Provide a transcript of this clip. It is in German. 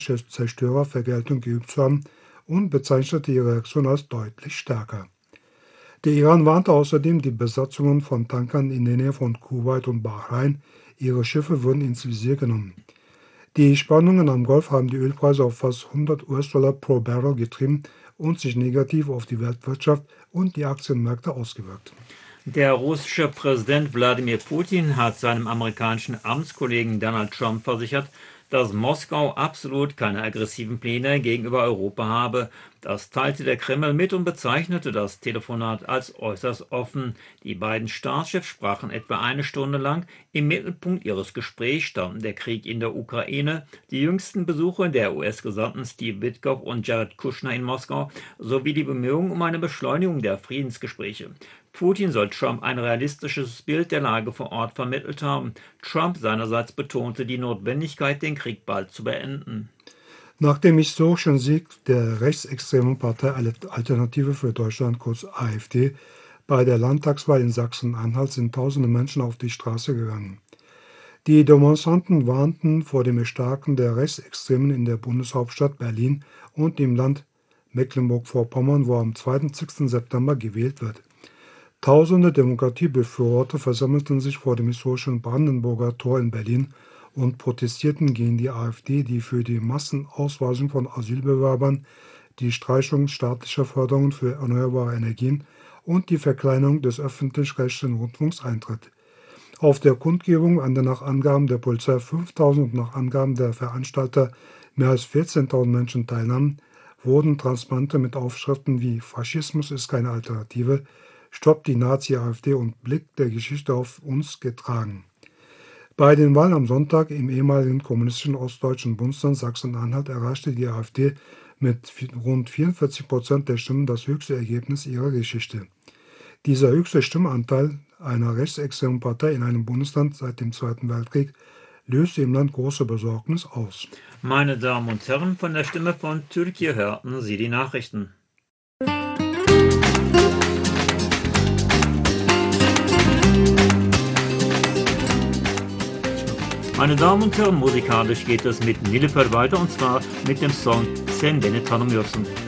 Zerstörervergeltung geübt zu haben und bezeichnete ihre Reaktion als deutlich stärker. Der Iran warnte außerdem die Besatzungen von Tankern in der Nähe von Kuwait und Bahrain, ihre Schiffe würden ins Visier genommen. Die Spannungen am Golf haben die Ölpreise auf fast 100 US-Dollar pro Barrel getrieben und sich negativ auf die Weltwirtschaft und die Aktienmärkte ausgewirkt. Der russische Präsident Wladimir Putin hat seinem amerikanischen Amtskollegen Donald Trump versichert, dass Moskau absolut keine aggressiven Pläne gegenüber Europa habe. Das teilte der Kreml mit und bezeichnete das Telefonat als äußerst offen. Die beiden Staatschefs sprachen etwa eine Stunde lang. Im Mittelpunkt ihres Gesprächs standen der Krieg in der Ukraine, die jüngsten Besuche der US-Gesandten Steve Witkoff und Jared Kushner in Moskau sowie die Bemühungen um eine Beschleunigung der Friedensgespräche. Putin soll Trump ein realistisches Bild der Lage vor Ort vermittelt haben. Trump seinerseits betonte die Notwendigkeit, den Krieg bald zu beenden. Nach dem historischen Sieg der rechtsextremen Partei Alternative für Deutschland, kurz AfD, bei der Landtagswahl in Sachsen-Anhalt sind tausende Menschen auf die Straße gegangen. Die Demonstranten warnten vor dem Erstarken der Rechtsextremen in der Bundeshauptstadt Berlin und im Land Mecklenburg-Vorpommern, wo am 22. September gewählt wird. Tausende Demokratiebefürworter versammelten sich vor dem historischen Brandenburger Tor in Berlin und protestierten gegen die AfD, die für die Massenausweisung von Asylbewerbern, die Streichung staatlicher Förderungen für erneuerbare Energien und die Verkleinerung des öffentlich-rechtlichen Rundfunks eintritt. Auf der Kundgebung, an der nach Angaben der Polizei 5.000 und nach Angaben der Veranstalter mehr als 14.000 Menschen teilnahmen, wurden Transparente mit Aufschriften wie „Faschismus ist keine Alternative", „Stoppt die Nazi-AfD" und „Blick der Geschichte auf uns" getragen. Bei den Wahlen am Sonntag im ehemaligen kommunistischen ostdeutschen Bundesland Sachsen-Anhalt erreichte die AfD mit rund 44% der Stimmen das höchste Ergebnis ihrer Geschichte. Dieser höchste Stimmanteil einer rechtsextremen Partei in einem Bundesland seit dem Zweiten Weltkrieg löste im Land große Besorgnis aus. Meine Damen und Herren, von der Stimme von Türkei hörten Sie die Nachrichten. Meine Damen und Herren, musikalisch geht es mit Nilüfer weiter, und zwar mit dem Song Sen Beni Tanımıyorsun.